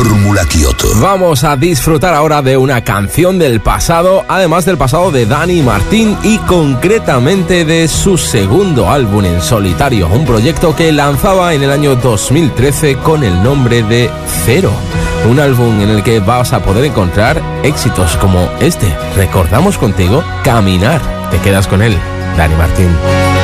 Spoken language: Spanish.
Fórmula Kyoto. Vamos a disfrutar ahora de una canción del pasado, además del pasado de Dani Martín y concretamente de su segundo álbum en solitario, un proyecto que lanzaba en el año 2013 con el nombre de Cero. Un álbum en el que vas a poder encontrar éxitos como este. Recordamos contigo Caminar. Te quedas con él, Dani Martín.